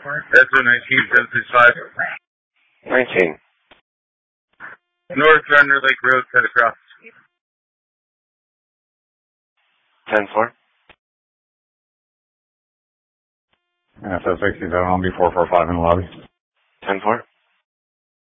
That's 19, 19. North Thunder Lake Road, cut across. 10-4. SF 67 on B445 in the lobby. 10-4.